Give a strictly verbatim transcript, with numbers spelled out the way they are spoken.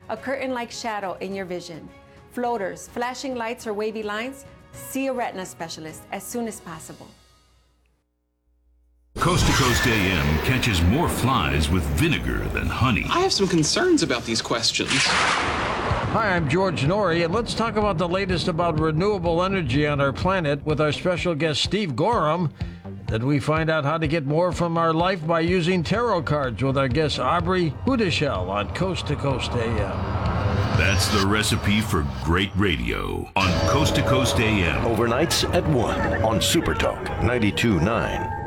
a curtain-like shadow in your vision, floaters, flashing lights, or wavy lines, see a retina specialist as soon as possible. Coast to Coast A M catches more flies with vinegar than honey. I have some concerns about these questions. Hi, I'm George Norrie, and let's talk about the latest about renewable energy on our planet with our special guest, Steve Gorham. Then we find out how to get more from our life by using tarot cards with our guest, Aubrey Hudeshell, on Coast to Coast A M. That's the recipe for great radio on Coast to Coast A M. Overnights at one on Super Talk ninety-two point nine.